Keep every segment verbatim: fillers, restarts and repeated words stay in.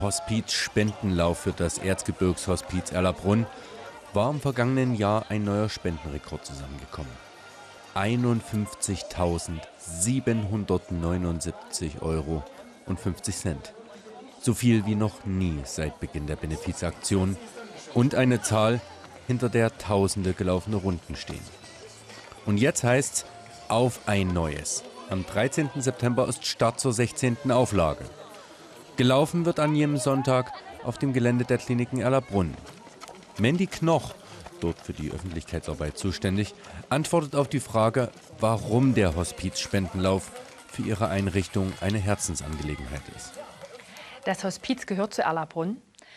Hospiz-Spendenlauf für das Erzgebirgshospiz Erlabrunn war im vergangenen Jahr ein neuer Spendenrekord zusammengekommen. einundfünfzigtausendsiebenhundertneunundsiebzig Euro und fünfzig Cent. So viel wie noch nie seit Beginn der Benefizaktion und eine Zahl, hinter der Tausende gelaufene Runden stehen. Und jetzt heißt's auf ein neues. Am dreizehnten September ist Start zur sechzehnten Auflage. Gelaufen wird an jenem Sonntag auf dem Gelände der Kliniken Erlabrunn. Mandy Knoch, dort für die Öffentlichkeitsarbeit zuständig, antwortet auf die Frage, warum der Hospiz-Spendenlauf für ihre Einrichtung eine Herzensangelegenheit ist. Das Hospiz gehört zu Erlabrunn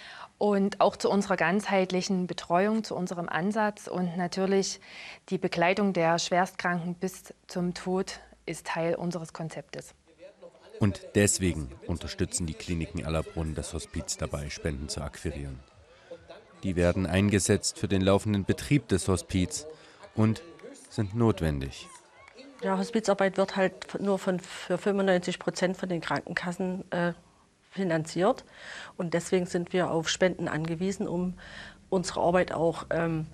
und auch zu unserer ganzheitlichen Betreuung, zu unserem Ansatz. Und natürlich die Begleitung der Schwerstkranken bis zum Tod ist Teil unseres Konzeptes. Und deswegen unterstützen die Kliniken Erlabrunn das Hospiz dabei, Spenden zu akquirieren. Die werden eingesetzt für den laufenden Betrieb des Hospiz und sind notwendig. Ja, Hospizarbeit wird halt nur von, für fünfundneunzig Prozent von den Krankenkassen äh, finanziert. Und deswegen sind wir auf Spenden angewiesen, um unsere Arbeit auch ähm,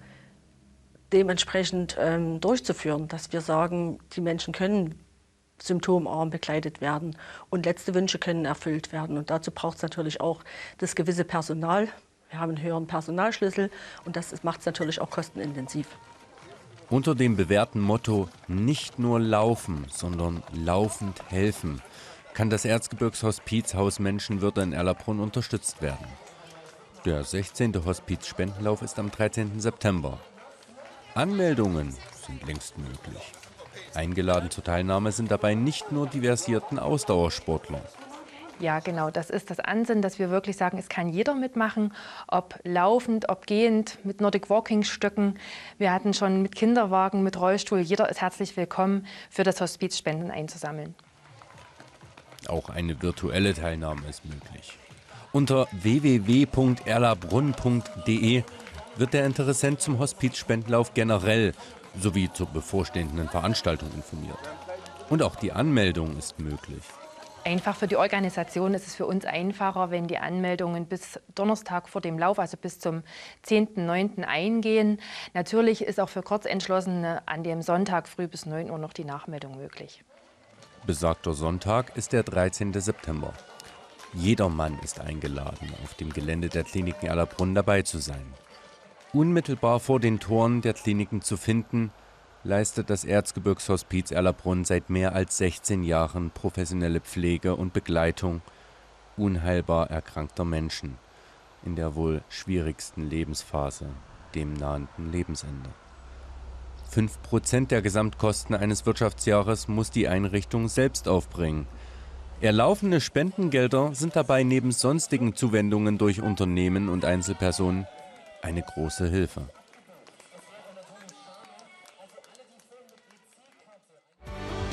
dementsprechend ähm, durchzuführen. Dass wir sagen, die Menschen können symptomarm begleitet werden und letzte Wünsche können erfüllt werden. Und dazu braucht es natürlich auch das gewisse Personal. Wir haben einen höheren Personalschlüssel und das macht es natürlich auch kostenintensiv. Unter dem bewährten Motto nicht nur laufen, sondern laufend helfen, kann das Erzgebirgshospiz Haus Menschenwürde in Erlabrunn unterstützt werden. Der sechzehnte Hospiz-Spendenlauf ist am dreizehnten September. Anmeldungen sind längst möglich. Eingeladen zur Teilnahme sind dabei nicht nur die versierten Ausdauersportler. Ja, genau, das ist das Ansinnen, dass wir wirklich sagen, es kann jeder mitmachen, ob laufend, ob gehend, mit Nordic Walking Stöcken. Wir hatten schon mit Kinderwagen, mit Rollstuhl, jeder ist herzlich willkommen, für das Hospiz Spenden einzusammeln. Auch eine virtuelle Teilnahme ist möglich. Unter w w w punkt erlabrunn punkt de wird der Interessent zum Hospiz-Spendenlauf generell sowie zur bevorstehenden Veranstaltung informiert. Und auch die Anmeldung ist möglich. Einfach für die Organisation ist es für uns einfacher, wenn die Anmeldungen bis Donnerstag vor dem Lauf, also bis zum zehnten neunten eingehen. Natürlich ist auch für Kurzentschlossene an dem Sonntag früh bis neun Uhr noch die Nachmeldung möglich. Besagter Sonntag ist der dreizehnte September. Jedermann ist eingeladen, auf dem Gelände der Kliniken Erlabrunn dabei zu sein. Unmittelbar vor den Toren der Kliniken zu finden, leistet das Erzgebirgshospiz Erlabrunn seit mehr als sechzehn Jahren professionelle Pflege und Begleitung unheilbar erkrankter Menschen in der wohl schwierigsten Lebensphase, dem nahenden Lebensende. Fünf Prozent der Gesamtkosten eines Wirtschaftsjahres muss die Einrichtung selbst aufbringen. Erlaufende Spendengelder sind dabei neben sonstigen Zuwendungen durch Unternehmen und Einzelpersonen eine große Hilfe.